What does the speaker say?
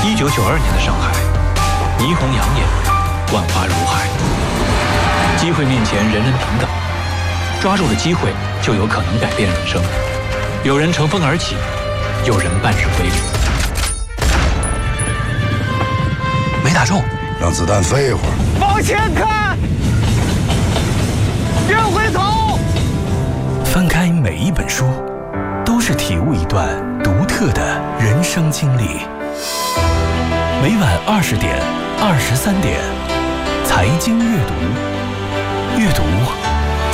1992年的上海，霓虹养眼，万花如海。机会面前，人人平等，抓住了机会，就有可能改变人生。有人乘风而起，有人半日归零。没打中， 让子弹飞一会儿。 往前看，别回头。 翻开每一本书，都是体悟一段独特的人生经历。每晚20点、23点，财经阅读，阅读